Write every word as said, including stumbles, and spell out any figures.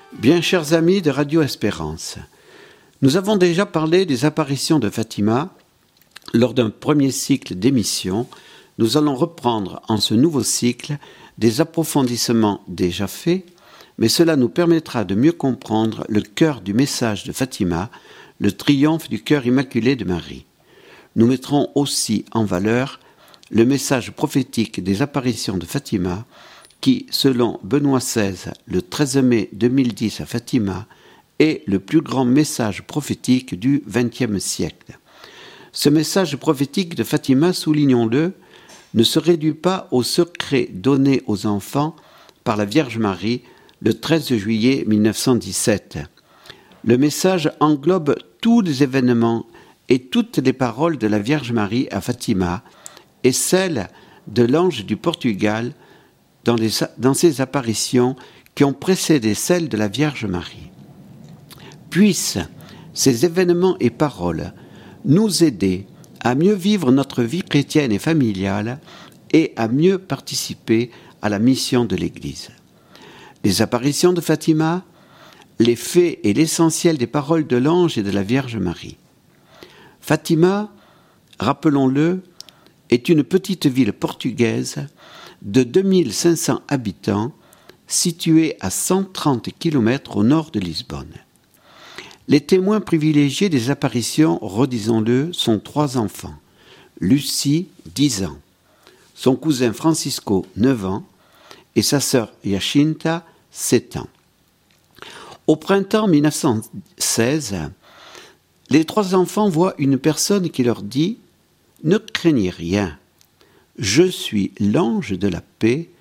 Bien chers amis de Radio Espérance, nous avons déjà parlé des apparitions de Fatima lors d'un premier cycle d'émissions. Nous allons reprendre en ce nouveau cycle des approfondissements déjà faits, mais cela nous permettra de mieux comprendre le cœur du message de Fatima, le triomphe du cœur immaculé de Marie. Nous mettrons aussi en valeur le message prophétique des apparitions de Fatima qui, selon Benoît seize, le treize mai deux mille dix à Fatima, est le plus grand message prophétique du vingtième siècle. Ce message prophétique de Fatima, soulignons-le, ne se réduit pas au secret donné aux enfants par la Vierge Marie le treize juillet mille neuf cent dix-sept. Le message englobe tous les événements et toutes les paroles de la Vierge Marie à Fatima et celles de l'ange du Portugal dans, les, dans ces apparitions qui ont précédé celles de la Vierge Marie. Puissent ces événements et paroles nous aider à mieux vivre notre vie chrétienne et familiale et à mieux participer à la mission de l'Église. Les apparitions de Fatima, les faits et l'essentiel des paroles de l'ange et de la Vierge Marie. Fatima, rappelons-le, est une petite ville portugaise de deux mille cinq cents habitants située à cent trente kilomètres au nord de Lisbonne. Les témoins privilégiés des apparitions, redisons-le, sont trois enfants. Lucie, dix ans, son cousin Francisco, neuf ans, et sa sœur Jacinta, sept ans. Au printemps mille neuf cent seize, les trois enfants voient une personne qui leur dit « Ne craignez rien, je suis l'ange de la paix